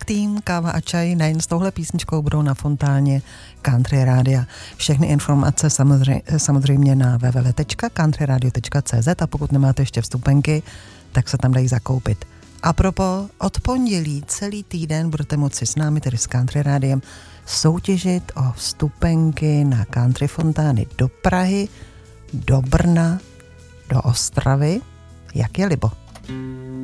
Tým, káva a čaj nejen s touhle písničkou budou na fontáně Country Rádia. Všechny informace samozřejmě na www.countryradio.cz a pokud nemáte ještě vstupenky, tak se tam dají zakoupit. A propos, od pondělí celý týden budete moci s námi, tedy s Country Rádiem, soutěžit o vstupenky na Country fontány do Prahy, do Brna, do Ostravy, jak je libo.